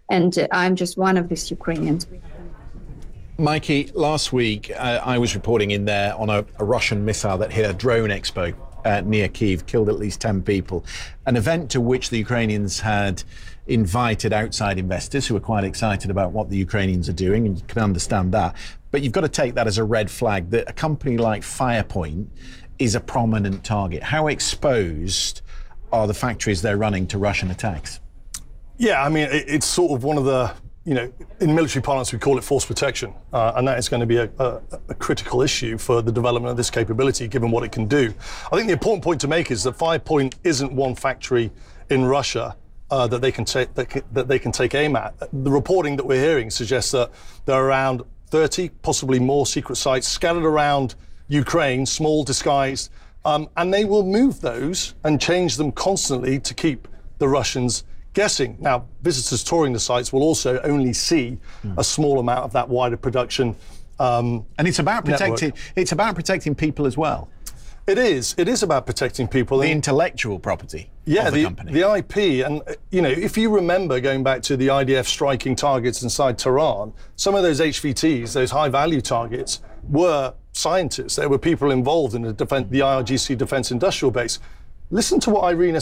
And I'm just one of these Ukrainians. Mikey, last week I was reporting in there on a Russian missile that hit a drone expo near Kyiv, killed at least 10 people, an event to which the Ukrainians had invited outside investors who are quite excited about what the Ukrainians are doing, and you can understand that. But you've got to take that as a red flag that a company like Firepoint is a prominent target. How exposed are the factories they're running to Russian attacks? Yeah, I mean, it's sort of one of the, in military parlance, we call it force protection. And that is going to be a critical issue for the development of this capability, given what it can do. I think the important point to make is that Firepoint isn't one factory in Russia that they can take aim at. The reporting that we're hearing suggests that there are around 30, possibly more secret sites scattered around Ukraine, small, disguised, and they will move those and change them constantly to keep the Russians guessing. Now, visitors touring the sites will also only see a small amount of that wider production. And it's about protecting. It's about protecting people as well. It is. It is about protecting people. The intellectual property. Yeah, of the company. The IP. And if you remember going back to the IDF striking targets inside Tehran, some of those HVTs, those high-value targets, were scientists. There were people involved in the IRGC Defence Industrial Base. Listen to what Irina